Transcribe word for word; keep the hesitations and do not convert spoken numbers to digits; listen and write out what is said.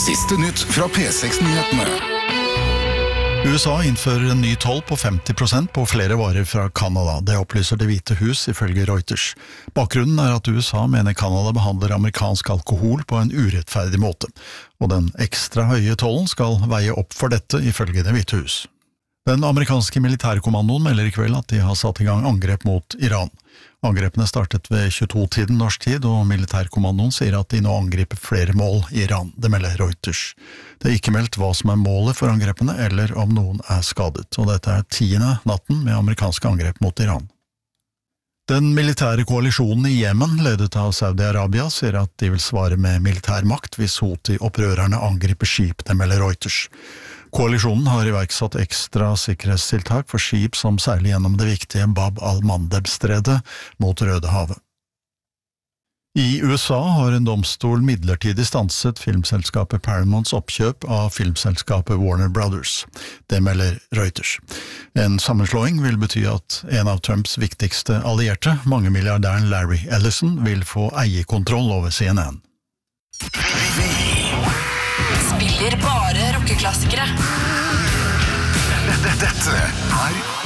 Siste nytt fra P seks-nyhetene. U S A innfører en ny toll på femti prosent på flere varer fra Kanada. Det opplyser Det hvite hus ifølge Reuters. Bakgrunnen er at U S A mener Kanada behandler amerikansk alkohol på en urettferdig måte, og den ekstra høye tollen skal veie opp for dette ifølge Det hvite hus. Den amerikanske militærkommandoen melder i kveld at de har satt i gang angrep mot Iran. Angrepene startet ved tjueto-tiden norsk tid, og militærkommandoen sier at de nå angriper flere mål i Iran, det melder Reuters. Det er ikke meldt hva som er målet for angrepene, eller om noen er skadet, og dette er tiende natten med amerikanske angrep mot Iran. Den militære koalisjonen i Jemen, ledet av Saudi-Arabia, sier at de vil svare med militær makt hvis Houthi-opprørerne angriper skip, det melder Reuters. Koalisjonen har iverksatt ekstra sikkerhetstiltak for skip som seiler gjennom det viktige Bab al-Mandeb-stredet mot Rødehavet. I U S A har en domstol midlertidig stanset filmselskapet Paramounts oppkjøp av filmselskapet Warner Brothers. Det melder Reuters. En sammenslåing vil bety at en av Trumps viktigste allierte, mangemilliardæren Larry Ellison, vil få eierkontroll over C N N. Spiller bare rockeklassikere. Dette er